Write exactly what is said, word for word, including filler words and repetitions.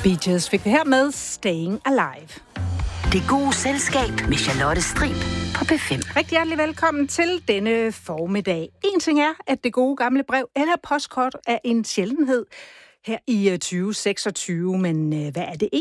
Bee Gees fik vi her med Staying Alive. Det gode selskab med Charlotte Strib på P fem. Rigtig hjertelig velkommen til denne formiddag. En ting er, at det gode gamle brev eller postkort er en sjældenhed her i tyve seksogtyve, men hvad er det